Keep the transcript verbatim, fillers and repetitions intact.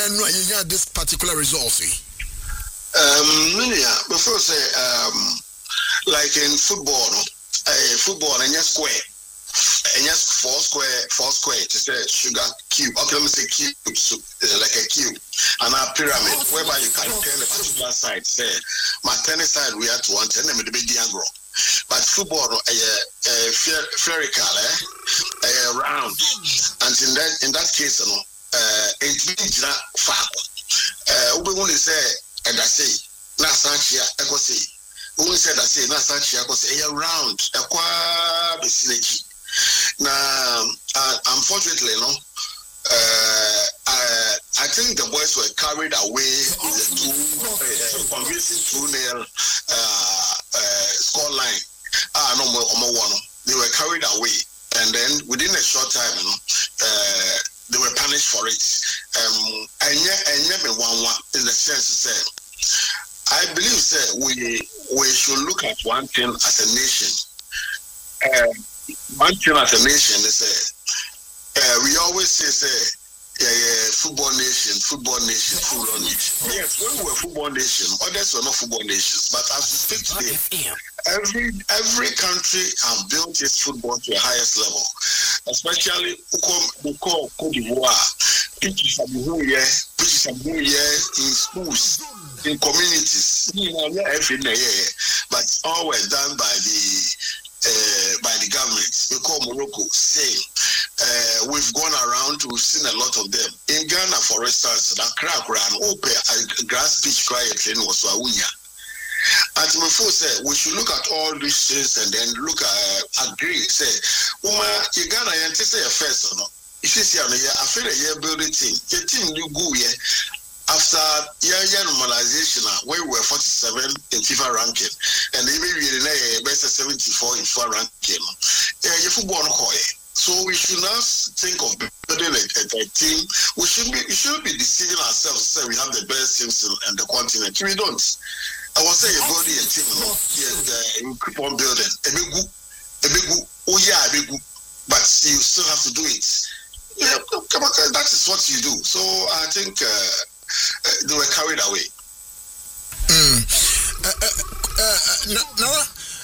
no, you had this particular result. Um, yeah, before say, um, like in football, no, uh, football and yes square, and yes four square, four square. To say sugar cube. Okay, let me say cube, so, uh, like a cube, and a pyramid, whereby you can turn a particular side. Say, my tennis side we have to one turn them with the big diagram. But football, a uh, uh, spherical, eh, uh, round, and in that in that case, you know, uh, it means that far. Uh, we only say. And I say, na Sanchia, I go say, who said I say, na Sanchia, I go say, around a qua vicinity. Now, unfortunately, no, uh, I, I think the boys were carried away in the two, uh, convincing two nil uh, uh, score line. Ah, no more, one. They were carried away, and then within a short time, you know, uh, they were punished for it. Um, and yet, and yet, one one in the sense to say, I believe say we we should look at one thing as a nation. Uh, one thing as a nation is say, uh, we always say say, yeah, yeah, football nation, football nation, football nation. Yes, when we were football nation, others were not football nations. But as we speak today, every every country has built its football to the highest level. Especially Cote d'Ivoire, pitches are here, pitches are here in schools, in communities. You know, but all were done by the uh, by the government. We call Morocco. Same. Uh, we've gone around. We've seen a lot of them. In Ghana, for instance, the crack ran open a grass pitch quiet training was Wawunya. And before say we should look at all these things and then look at uh, agree. Say, Uma, you Ghana, you say a first or not. If you see, I feel a year building team. The team you go here after year year normalization, where we were forty-seven in FIFA ranking, and even we in best seventy-four in FIFA ranking. Yeah, you football no. So we should not think of building a, a, a team. We should be we should be deceiving ourselves. Say we have the best teams in, in the continent. We don't. I was saying building a team, no? Yes, uh, you keep on building. A big group, a big group. Oh yeah, a big group. But you still have to do it. Yeah, come on, that is what you do. So I think uh, uh, they were carried away. Mm. Uh, uh, uh, now,